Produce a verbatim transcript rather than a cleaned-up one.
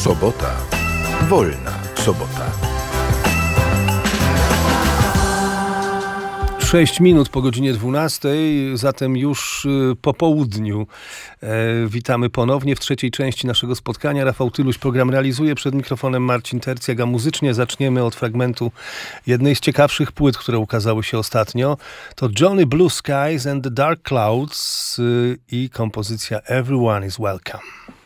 Sobota. Wolna sobota. Sześć minut po godzinie dwunastej, zatem już po południu. E, witamy ponownie w trzeciej części naszego spotkania. Rafał Tyluś program realizuje, przed mikrofonem Marcin Tercjak, a muzycznie zaczniemy od fragmentu jednej z ciekawszych płyt, które ukazały się ostatnio. To Johnny Blue Skies and the Dark Clouds y, i kompozycja Everyone is Welcome.